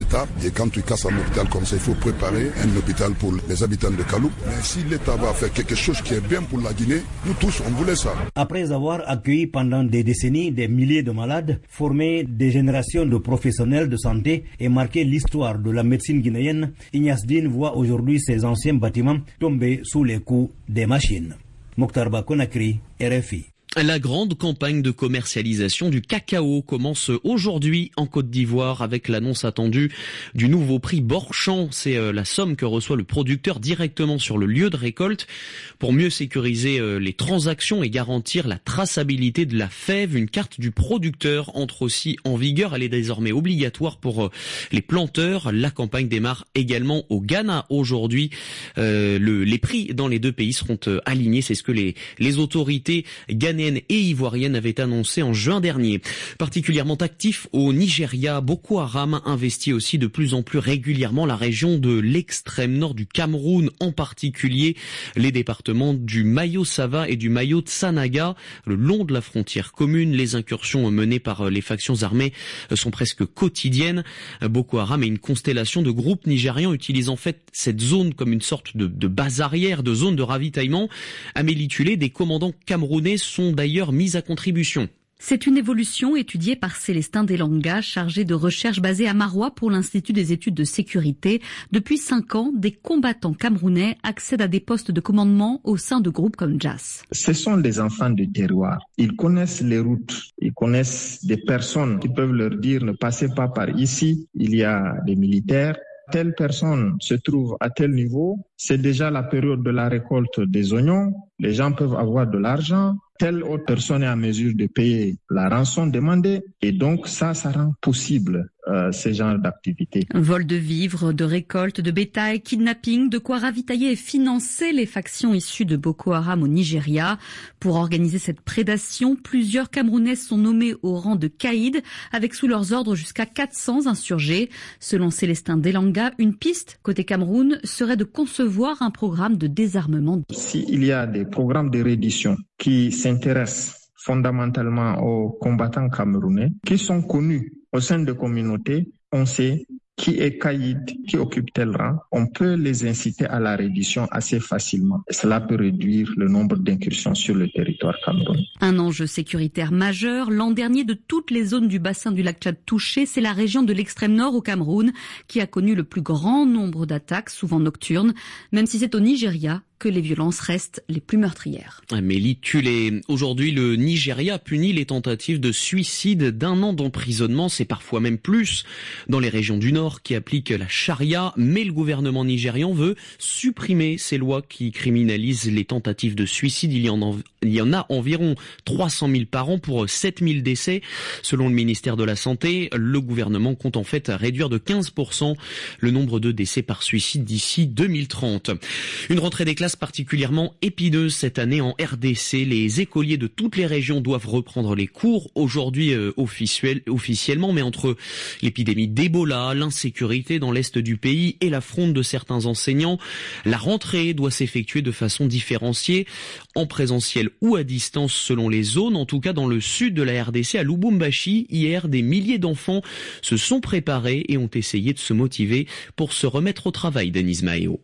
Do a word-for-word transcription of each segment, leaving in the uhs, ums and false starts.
l'État. Et quand tu casses un hôpital comme ça, il faut préparer un hôpital pour les habitants de Kaloum. Mais si l'État va faire quelque chose qui est bien pour la Guinée, nous tous, on voulait ça. Après avoir accueilli pendant des décennies des milliers de malades, formé des générations de professionnels de santé et marqué l'histoire de la médecine guinéenne, Ignace Dine voit aujourd'hui ses anciens bâtiments tomber sous les coups des machines. Mokhtar Ba Conakry, R F I. La grande campagne de commercialisation du cacao commence aujourd'hui en Côte d'Ivoire avec l'annonce attendue du nouveau prix Borchamp. C'est euh, la somme que reçoit le producteur directement sur le lieu de récolte. Pour mieux sécuriser euh, les transactions et garantir la traçabilité de la fève, une carte du producteur entre aussi en vigueur. Elle est désormais obligatoire pour euh, les planteurs. La campagne démarre également au Ghana aujourd'hui. Euh, le, les prix dans les deux pays seront euh, alignés. C'est ce que les, les autorités ghanéennes et ivoirienne avait annoncé en juin dernier. Particulièrement actif au Nigeria, Boko Haram investit aussi de plus en plus régulièrement la région de l'extrême nord du Cameroun, en particulier les départements du Mayo-Sava et du Mayo-Tsanaga. Le long de la frontière commune, les incursions menées par les factions armées sont presque quotidiennes. Boko Haram est une constellation de groupes nigérians utilisant en fait cette zone comme une sorte de, de base arrière, de zone de ravitaillement. Amélie Tulé, des commandants camerounais sont d'ailleurs mise à contribution. C'est une évolution étudiée par Célestin Delanga, chargé de recherche basé à Maroua pour l'Institut des études de sécurité. Depuis cinq ans, des combattants camerounais accèdent à des postes de commandement au sein de groupes comme Jas. Ce sont des enfants de terroir. Ils connaissent les routes. Ils connaissent des personnes qui peuvent leur dire ne passez pas par ici. Il y a des militaires. Telle personne se trouve à tel niveau. C'est déjà la période de la récolte des oignons. Les gens peuvent avoir de l'argent. Telle autre personne est en mesure de payer la rançon demandée. Et donc ça, ça rend possible euh, ces genres d'activités. Vol de vivres, de récolte, de bétail, kidnapping, de quoi ravitailler et financer les factions issues de Boko Haram au Nigeria. Pour organiser cette prédation, plusieurs Camerounais sont nommés au rang de caïds, avec sous leurs ordres jusqu'à quatre cents insurgés. Selon Célestin Delanga, une piste côté Cameroun serait de concevoir un programme de désarmement. S'il y a des programmes de reddition qui s'intéressent fondamentalement aux combattants camerounais, qui sont connus au sein de communautés, on sait qui est caïd, qui occupe tel rang, on peut les inciter à la reddition assez facilement. Et cela peut réduire le nombre d'incursions sur le territoire camerounais. Un enjeu sécuritaire majeur. L'an dernier, de toutes les zones du bassin du lac Tchad touchées, c'est la région de l'extrême nord au Cameroun qui a connu le plus grand nombre d'attaques, souvent nocturnes, même si c'est au Nigeria que les violences restent les plus meurtrières. Amélie Tulé. Aujourd'hui, le Nigeria punit les tentatives de suicide d'un an d'emprisonnement, c'est parfois même plus, dans les régions du Nord qui appliquent la charia, mais le gouvernement nigérian veut supprimer ces lois qui criminalisent les tentatives de suicide. Il y en, en, il y en a environ trois cent mille par an pour sept mille décès. Selon le ministère de la Santé, le gouvernement compte en fait réduire de quinze pour cent le nombre de décès par suicide d'ici deux mille trente. Une rentrée des classes particulièrement épineuse cette année en R D C. Les écoliers de toutes les régions doivent reprendre les cours aujourd'hui euh, officiel, officiellement, mais entre l'épidémie d'Ebola, l'insécurité dans l'est du pays et la fronde de certains enseignants, la rentrée doit s'effectuer de façon différenciée, en présentiel ou à distance selon les zones. En tout cas, dans le sud de la R D C, à Lubumbashi, hier, des milliers d'enfants se sont préparés et ont essayé de se motiver pour se remettre au travail. Denise Maéo.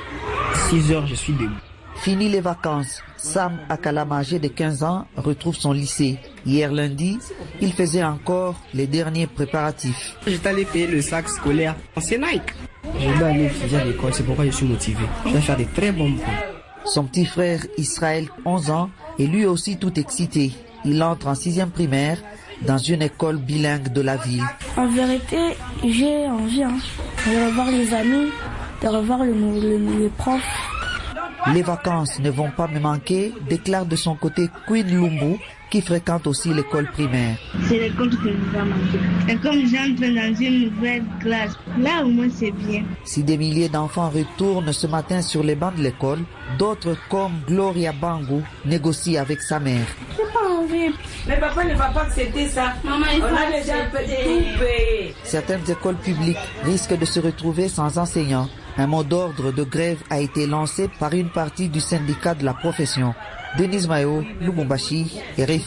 six heures, je suis debout. Fini les vacances. Sam Akalama, âgé de quinze ans, retrouve son lycée. Hier lundi, il faisait encore les derniers préparatifs. J'étais allé payer le sac scolaire. C'est Nike. Je dois aller étudier à l'école, c'est pourquoi je suis motivé. Je vais faire des très bons points. Son petit frère Israël, onze ans, est lui aussi tout excité. Il entre en sixième primaire dans une école bilingue de la ville. En vérité, j'ai envie hein, de revoir les amis, de revoir le, le, les profs. Les vacances ne vont pas me manquer, déclare de son côté Queen Lumbu, qui fréquente aussi l'école primaire. C'est l'école qui me va manquer. Et comme j'entre dans une nouvelle classe, là au moins c'est bien. Si des milliers d'enfants retournent ce matin sur les bancs de l'école, d'autres comme Gloria Bangu négocient avec sa mère. J'ai pas envie. Mais papa ne va pas accepter ça. Maman, il faut a déjà tout payer. Certaines écoles publiques risquent de se retrouver sans enseignants. Un mot d'ordre de grève a été lancé par une partie du syndicat de la profession. Denise Mayo, Lubumbashi, R F I.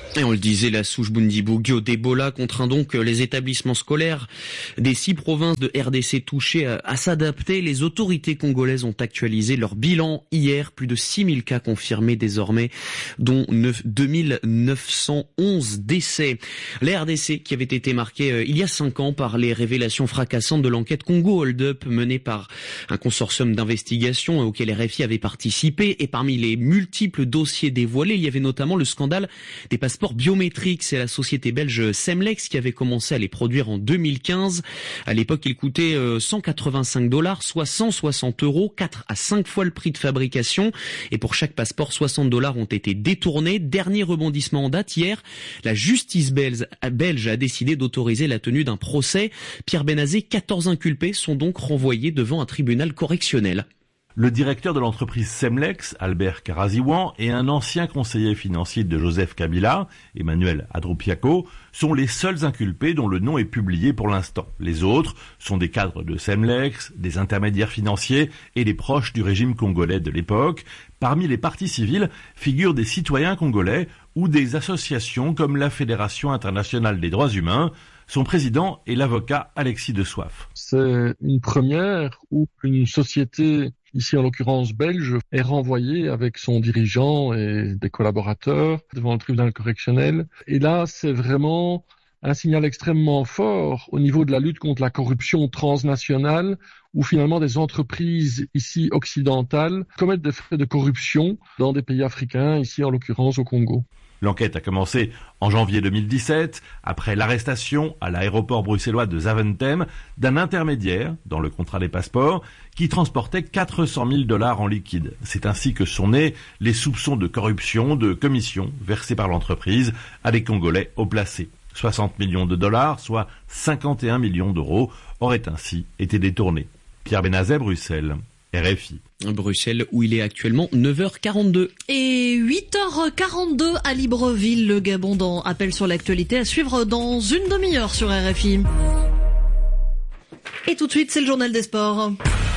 Et on le disait, la souche Bundibugyo d'Ebola contraint donc les établissements scolaires des six provinces de R D C touchées à, à s'adapter. Les autorités congolaises ont actualisé leur bilan hier. Plus de six mille cas confirmés désormais, dont deux mille neuf cent onze décès. La R D C qui avait été marquée euh, il y a cinq ans par les révélations fracassantes de l'enquête Congo Hold Up menée par un consortium d'investigation auquel R F I avait participé. Et parmi les multiples dossiers dévoilés, il y avait notamment le scandale des passeports biométriques. C'est la société belge Semlex qui avait commencé à les produire en deux mille quinze. À l'époque, ils coûtaient cent quatre-vingt-cinq dollars, soit cent soixante euros, quatre à cinq fois le prix de fabrication. Et pour chaque passeport, soixante dollars ont été détournés. Dernier rebondissement en date, hier, la justice belge a décidé d'autoriser la tenue d'un procès. Pierre Benazé, quatorze inculpés sont donc renvoyés devant un tribunal correctionnel. Le directeur de l'entreprise Semlex, Albert Karaziwan, et un ancien conseiller financier de Joseph Kabila, Emmanuel Adroupiako, sont les seuls inculpés dont le nom est publié pour l'instant. Les autres sont des cadres de Semlex, des intermédiaires financiers et des proches du régime congolais de l'époque. Parmi les parties civiles figurent des citoyens congolais ou des associations comme la Fédération internationale des droits humains. Son président est l'avocat Alexis de Soif. C'est une première où une société, ici en l'occurrence belge, est renvoyée avec son dirigeant et des collaborateurs devant le tribunal correctionnel. Et là, c'est vraiment un signal extrêmement fort au niveau de la lutte contre la corruption transnationale, où finalement des entreprises ici occidentales commettent des faits de corruption dans des pays africains, ici en l'occurrence au Congo. L'enquête a commencé en janvier deux mille dix-sept, après l'arrestation à l'aéroport bruxellois de Zaventem d'un intermédiaire dans le contrat des passeports qui transportait quatre cent mille dollars en liquide. C'est ainsi que sont nés les soupçons de corruption de commissions versées par l'entreprise à des Congolais haut placés. soixante millions de dollars, soit cinquante et un millions d'euros, auraient ainsi été détournés. Pierre Benazet, Bruxelles, R F I. Bruxelles, où il est actuellement neuf heures quarante-deux. Et huit heures quarante-deux à Libreville, le Gabon dans Appel sur l'actualité à suivre dans une demi-heure sur R F I. Et tout de suite, c'est le journal des sports.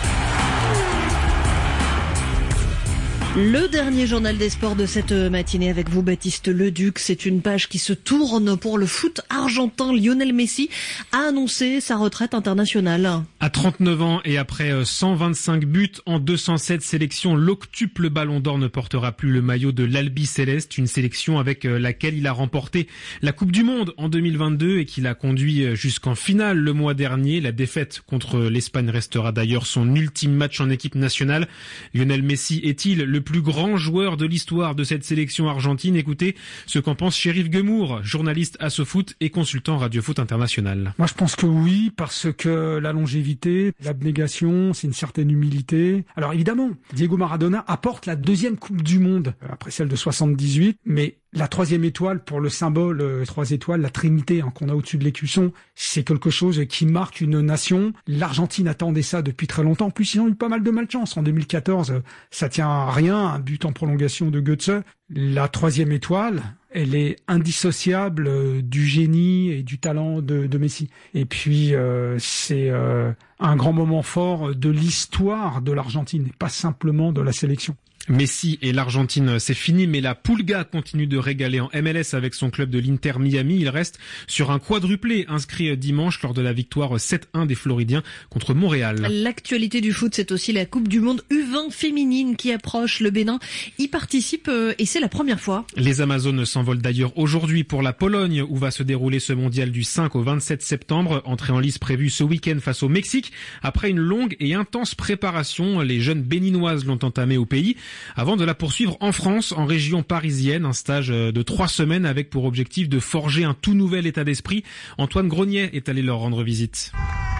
Le dernier journal des sports de cette matinée avec vous, Baptiste Leduc. C'est une page qui se tourne pour le foot argentin. Lionel Messi a annoncé sa retraite internationale. À trente-neuf ans et après cent vingt-cinq buts en deux cent sept sélections, l'octuple Ballon d'Or ne portera plus le maillot de l'Albi Céleste, une sélection avec laquelle il a remporté la Coupe du Monde en deux mille vingt-deux et qui l'a conduit jusqu'en finale le mois dernier. La défaite contre l'Espagne restera d'ailleurs son ultime match en équipe nationale. Lionel Messi est-il le plus grand joueur de l'histoire de cette sélection argentine? Écoutez ce qu'en pense Chérif Gemour, journaliste à SoFoot et consultant Radio Foot International. Moi je pense que oui, parce que la longévité, l'abnégation, c'est une certaine humilité. Alors évidemment, Diego Maradona apporte la deuxième Coupe du Monde, après celle de soixante-dix-huit, mais la troisième étoile, pour le symbole euh, trois étoiles, la Trinité hein, qu'on a au-dessus de l'écusson, c'est quelque chose qui marque une nation. L'Argentine attendait ça depuis très longtemps. En plus, ils ont eu pas mal de malchance. En deux mille quatorze, ça tient à rien, un but en prolongation de Götze. La troisième étoile, elle est indissociable euh, du génie et du talent de, de Messi. Et puis, euh, c'est euh, un grand moment fort de l'histoire de l'Argentine, et pas simplement de la sélection. Messi et l'Argentine, c'est fini, mais la Pulga continue de régaler en M L S avec son club de l'Inter Miami. Il reste sur un quadruplé inscrit dimanche lors de la victoire sept un des Floridiens contre Montréal. L'actualité du foot, c'est aussi la Coupe du Monde U vingt féminine qui approche. Le Bénin y participe et c'est la première fois. Les Amazones s'envolent d'ailleurs aujourd'hui pour la Pologne où va se dérouler ce mondial du cinq au vingt-sept septembre. Entrée en lice prévue ce week-end face au Mexique. Après une longue et intense préparation, les jeunes béninoises l'ont entamée au pays, avant de la poursuivre en France, en région parisienne, un stage de trois semaines avec pour objectif de forger un tout nouvel état d'esprit. Antoine Grenier est allé leur rendre visite.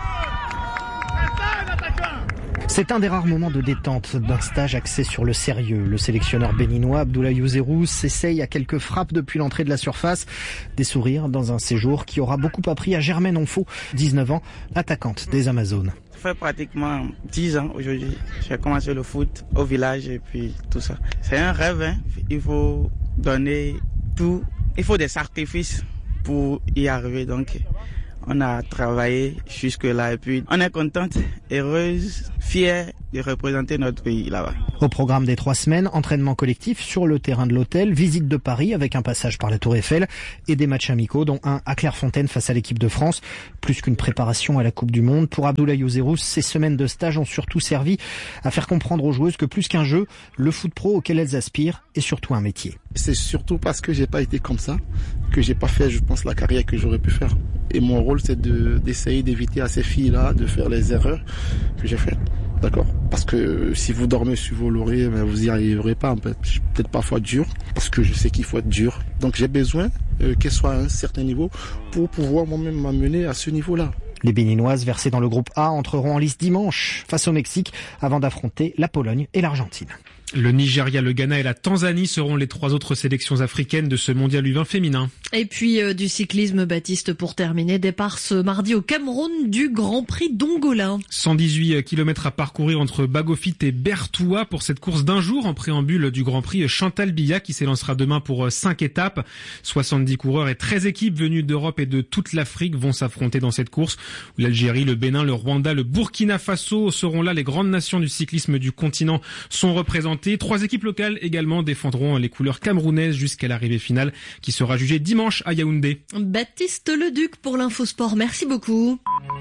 C'est un des rares moments de détente d'un stage axé sur le sérieux. Le sélectionneur béninois Abdoulaye Ouzerou s'essaye à quelques frappes depuis l'entrée de la surface. Des sourires dans un séjour qui aura beaucoup appris à Germaine Onfo, dix-neuf ans, attaquante des Amazones. Ça fait pratiquement dix ans aujourd'hui. J'ai commencé le foot au village et puis tout ça. C'est un rêve, hein. Il faut donner tout. Il faut des sacrifices pour y arriver. Donc, on a travaillé jusque-là et puis on est contente, heureuse, fiers de représenter notre pays là-bas. Au programme des trois semaines, entraînement collectif sur le terrain de l'hôtel, visite de Paris avec un passage par la Tour Eiffel et des matchs amicaux dont un à Clairefontaine face à l'équipe de France. Plus qu'une préparation à la Coupe du Monde, pour Abdoulaye Ouzerous, ces semaines de stage ont surtout servi à faire comprendre aux joueuses que plus qu'un jeu, le foot pro auquel elles aspirent est surtout un métier. C'est surtout parce que j'ai pas été comme ça que j'ai pas fait, je pense, la carrière que j'aurais pu faire. Et mon rôle, c'est de, d'essayer d'éviter à ces filles-là de faire les erreurs que j'ai faites. D'accord? Parce que si vous dormez sur vos lauriers, ben vous y arriverez pas. En fait. Je suis peut-être parfois dur, parce que je sais qu'il faut être dur. Donc j'ai besoin euh, qu'elle soit à un certain niveau pour pouvoir moi-même m'amener à ce niveau-là. Les Béninoises versées dans le groupe A entreront en lice dimanche face au Mexique avant d'affronter la Pologne et l'Argentine. Le Nigeria, le Ghana et la Tanzanie seront les trois autres sélections africaines de ce mondial U vingt féminin. Et puis euh, du cyclisme, Baptiste, pour terminer, départ ce mardi au Cameroun du Grand Prix d'Ongola. cent dix-huit kilomètres à parcourir entre Bagofit et Bertoua pour cette course d'un jour en préambule du Grand Prix Chantal Biya qui s'élancera demain pour cinq étapes. soixante-dix coureurs et treize équipes venues d'Europe et de toute l'Afrique vont s'affronter dans cette course où l'Algérie, le Bénin, le Rwanda, le Burkina Faso seront là. Les grandes nations du cyclisme du continent sont représentées. Trois équipes locales également défendront les couleurs camerounaises jusqu'à l'arrivée finale qui sera jugée dimanche à Yaoundé. Baptiste Leduc pour l'Infosport, merci beaucoup.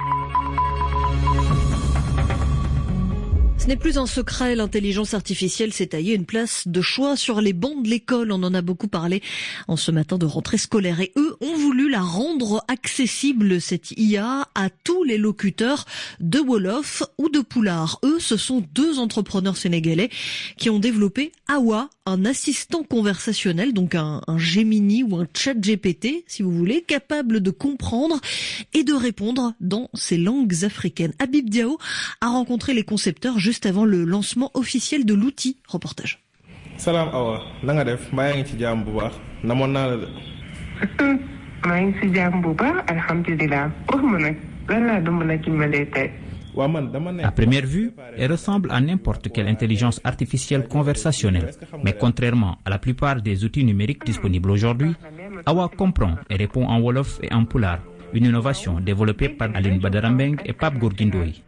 Ce n'est plus un secret, l'intelligence artificielle s'est taillée une place de choix sur les bancs de l'école. On en a beaucoup parlé en ce matin de rentrée scolaire. Et eux ont voulu la rendre accessible, cette I A, à tous les locuteurs de Wolof ou de Pulaar. Eux, ce sont deux entrepreneurs sénégalais qui ont développé Awa, un assistant conversationnel, donc un, un Gemini ou un chat G P T, si vous voulez, capable de comprendre et de répondre dans ces langues africaines. Habib Diao a rencontré les concepteurs juste avant le lancement officiel de l'outil. Reportage. Salam Awa, nanga def, mbaa ngi ci jàmm bu baax, namoon naa la de. maa ngi ci jàmm bu baax, alhamdulillah. wax ma nag lan laa doon mën a dimbalee tey. À première vue, elle ressemble à n'importe quelle intelligence artificielle conversationnelle. Mais contrairement à la plupart des outils numériques disponibles aujourd'hui, Awa comprend et répond en Wolof et en Pulaar, une innovation développée par Aline Badara Mbeng et Pape Gorgui.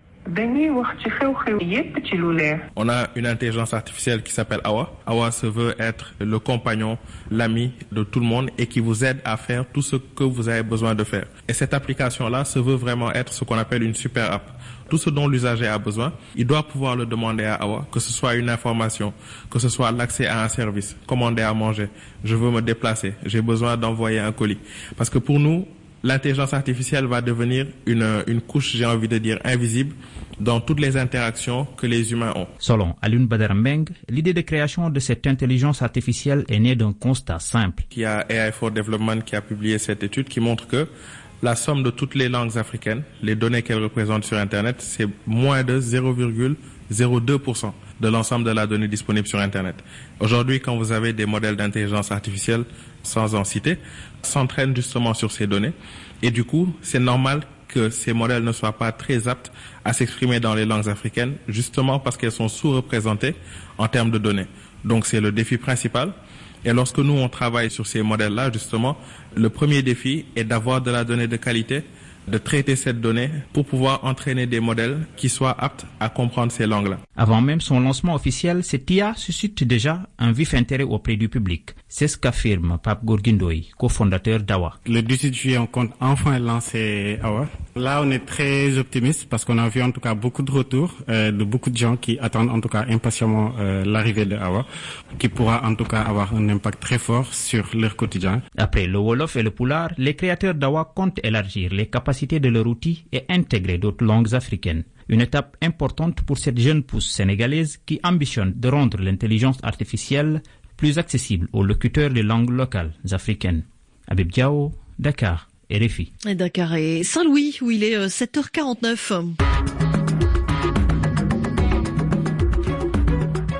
On a une intelligence artificielle qui s'appelle Awa. Awa se veut être le compagnon, l'ami de tout le monde et qui vous aide à faire tout ce que vous avez besoin de faire. Et cette application-là se veut vraiment être ce qu'on appelle une super app. Tout ce dont l'usager a besoin, il doit pouvoir le demander à Awa, que ce soit une information, que ce soit l'accès à un service, commander à manger, je veux me déplacer, j'ai besoin d'envoyer un colis. Parce que pour nous, l'intelligence artificielle va devenir une, une couche, j'ai envie de dire, invisible dans toutes les interactions que les humains ont. Selon Alioune Badara Mbeng, l'idée de création de cette intelligence artificielle est née d'un constat simple. Il y a A I for Development qui a publié cette étude qui montre que la somme de toutes les langues africaines, les données qu'elles représentent sur Internet, c'est moins de zéro virgule zéro deux pour cent de l'ensemble de la donnée disponible sur Internet. Aujourd'hui, quand vous avez des modèles d'intelligence artificielle, sans en citer, s'entraînent justement sur ces données. Et du coup, c'est normal que ces modèles ne soient pas très aptes à s'exprimer dans les langues africaines, justement parce qu'elles sont sous-représentées en termes de données. Donc c'est le défi principal. Et lorsque nous, on travaille sur ces modèles-là, justement, le premier défi est d'avoir de la donnée de qualité, de traiter cette donnée pour pouvoir entraîner des modèles qui soient aptes à comprendre ces langues-là. Avant même son lancement officiel, cette I A suscite déjà un vif intérêt auprès du public. C'est ce qu'affirme Pape Gorgui, cofondateur d'Awa. Le dix-huit juillet, on compte enfin lancer Awa. Là, on est très optimiste parce qu'on a vu en tout cas beaucoup de retours euh, de beaucoup de gens qui attendent en tout cas impatiemment euh, l'arrivée de Awa, qui pourra en tout cas avoir un impact très fort sur leur quotidien. Après le Wolof et le Pulaar, les créateurs d'Awa comptent élargir les capacités de leur outil et intégrer d'autres langues africaines. Une étape importante pour cette jeune pousse sénégalaise qui ambitionne de rendre l'intelligence artificielle plus accessible aux locuteurs des langues locales africaines. Habib Diao, Dakar, R F I. Et Dakar et Saint-Louis, où il est sept heures quarante-neuf.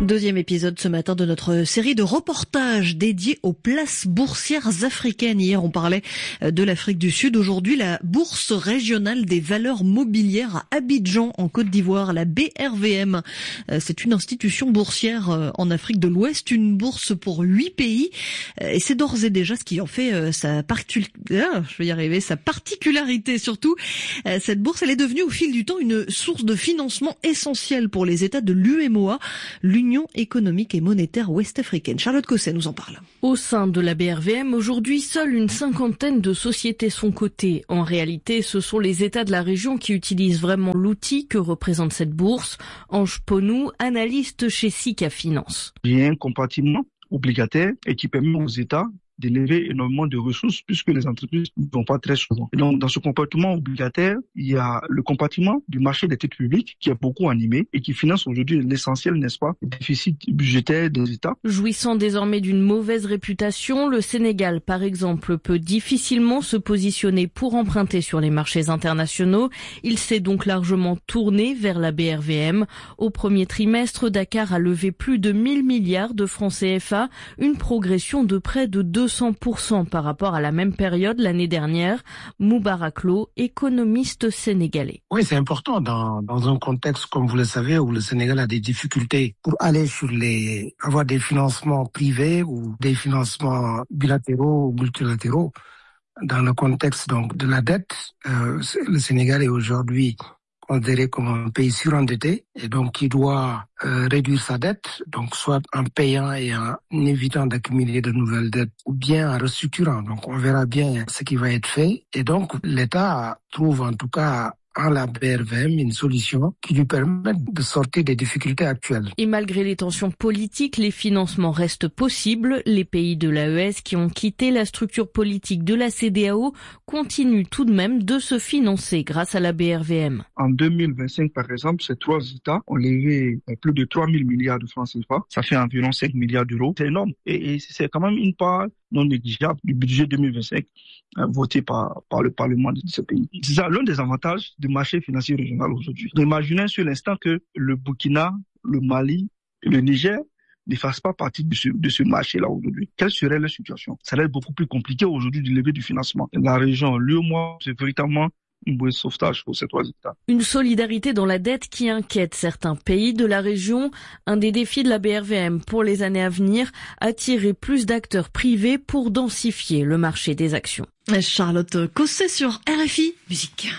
Deuxième épisode ce matin de notre série de reportages dédiés aux places boursières africaines. Hier, on parlait de l'Afrique du Sud. Aujourd'hui, la Bourse régionale des valeurs mobilières à Abidjan, en Côte d'Ivoire, la B R V M. C'est une institution boursière en Afrique de l'Ouest, une bourse pour huit pays. Et c'est d'ores et déjà ce qui en fait sa, particu... ah, je vais y arriver, sa particularité. Surtout, cette bourse, elle est devenue au fil du temps une source de financement essentielle pour les États de l'U M O A, l'Union économique et monétaire ouest-africaine. Charlotte Cosset nous en parle. Au sein de la B R V M, aujourd'hui, seule une cinquantaine de sociétés sont cotées. En réalité, ce sont les États de la région qui utilisent vraiment l'outil que représente cette bourse. Ange Ponou, analyste chez Sika Finance. Il y a un compartiment obligataire et qui permet aux États d'élever énormément de ressources puisque les entreprises ne vont pas très souvent. Et donc, dans ce compartiment obligataire, il y a le compartiment du marché des titres publics qui est beaucoup animé et qui finance aujourd'hui l'essentiel, n'est-ce pas, le déficit budgétaire des États. Jouissant désormais d'une mauvaise réputation, le Sénégal, par exemple, peut difficilement se positionner pour emprunter sur les marchés internationaux. Il s'est donc largement tourné vers la B R V M. Au premier trimestre, Dakar a levé plus de mille milliards de francs C F A, une progression de près de deux cents pour cent par rapport à la même période l'année dernière. Moubarak Lo, économiste sénégalais. Oui, c'est important dans, dans un contexte, comme vous le savez, où le Sénégal a des difficultés pour aller sur les, avoir des financements privés ou des financements bilatéraux ou multilatéraux. Dans le contexte donc de la dette, euh, le Sénégal est aujourd'hui considéré comme un pays surendetté et donc qui doit euh, réduire sa dette, donc soit en payant et en évitant d'accumuler de nouvelles dettes ou bien en restructurant. Donc on verra bien ce qui va être fait et donc l'État trouve en tout cas à la B R V M une solution qui lui permet de sortir des difficultés actuelles. Et malgré les tensions politiques, les financements restent possibles. Les pays de l'A E S qui ont quitté la structure politique de la C D A O continuent tout de même de se financer grâce à la B R V M. En deux mille vingt-cinq, par exemple, ces trois États ont levé plus de trois mille milliards de francs C F A. Ça fait environ cinq milliards d'euros. C'est énorme. Et, et c'est quand même une part non négligeable du budget deux mille vingt-cinq hein, voté par, par le Parlement de ce pays. C'est ça l'un des avantages du marché financier régional aujourd'hui. Imaginez sur l'instant que le Burkina, le Mali et le Niger ne fassent pas partie de ce, de ce marché-là aujourd'hui. Quelle serait la situation? Ça va être beaucoup plus compliqué aujourd'hui de lever du financement. La région, l'U M O A, c'est véritablement une bonne sauvetage pour ces trois États. Une solidarité dans la dette qui inquiète certains pays de la région. Un des défis de la B R V M pour les années à venir, attirer plus d'acteurs privés pour densifier le marché des actions. Charlotte Cosset sur R F I Musique.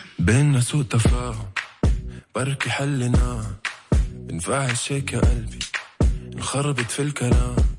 نخربط في الكلام